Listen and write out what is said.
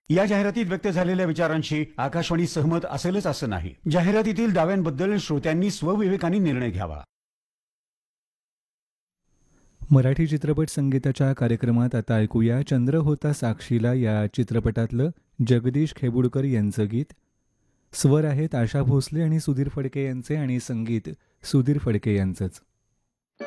या जाहिरातीत व्यक्त झालेल्या विचारांशी आकाशवाणी सहमत असेलच असं नाही. जाहिरातीतील दाव्यांबद्दल श्रोत्यांनी स्वविवेकाने निर्णय घ्यावा. मराठी चित्रपट संगीताच्या कार्यक्रमात आता ऐकूया चंद्र होता साक्षीला या चित्रपटातलं जगदीश खेबुडकर यांचं गीत. स्वर आहेत आशा भोसले आणि सुधीर फडके यांचे आणि संगीत सुधीर फडके यांचंच.